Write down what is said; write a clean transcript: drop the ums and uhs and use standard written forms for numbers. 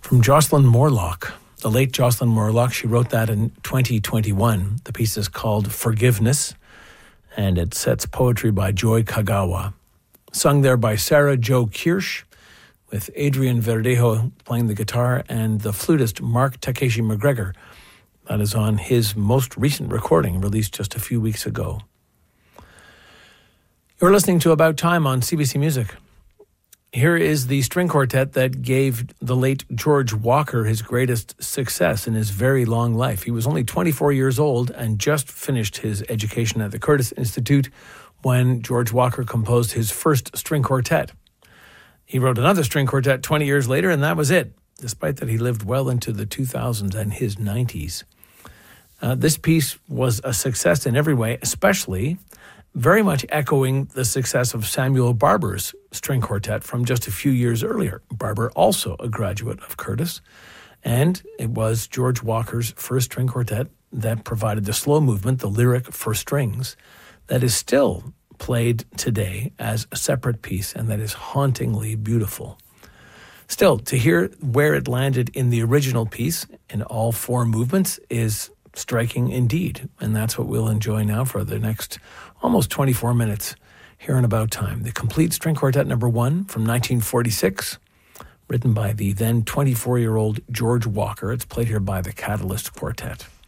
from Jocelyn Morlock. The late Jocelyn Morlock, she wrote that in 2021. The piece is called Forgiveness, and it sets poetry by Joy Kagawa. Sung there by Sarah Jo Kirsch, with Adrian Verdejo playing the guitar and the flutist Mark Takeshi McGregor. That is on his most recent recording, released just a few weeks ago. You're listening to About Time on CBC Music. Here is the string quartet that gave the late George Walker his greatest success in his very long life. He was only 24 years old and just finished his education at the Curtis Institute when George Walker composed his first string quartet. He wrote another string quartet 20 years later, and that was it, despite that he lived well into the 2000s and his 90s. This piece was a success in every way, especially very much echoing the success of Samuel Barber's string quartet from just a few years earlier. Barber, also a graduate of Curtis, and it was George Walker's first string quartet that provided the slow movement, the lyric for strings, that is still played today as a separate piece and that is hauntingly beautiful. Still, to hear where it landed in the original piece in all four movements is striking indeed, and that's what we'll enjoy now for the next almost 24 minutes here in About Time. The Complete String Quartet No. 1 from 1946, written by the then 24-year-old George Walker. It's played here by the Catalyst Quartet.